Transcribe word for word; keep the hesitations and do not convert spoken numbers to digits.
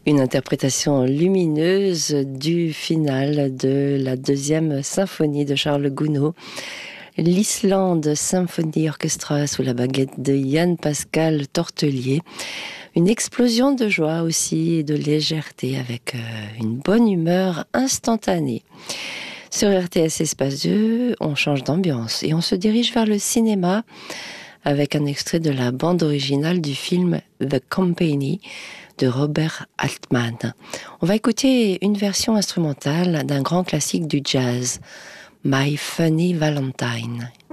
Une interprétation lumineuse du final de la deuxième symphonie de Charles Gounod, l'Islande Symphony Orchestra sous la baguette de Yann Pascal Tortelier. Une explosion de joie aussi et de légèreté avec euh, une bonne humeur instantanée. Sur R T S Espace deux, on change d'ambiance et on se dirige vers le cinéma avec un extrait de la bande originale du film The Company de Robert Altman. On va écouter une version instrumentale d'un grand classique du jazz, My Funny Valentine.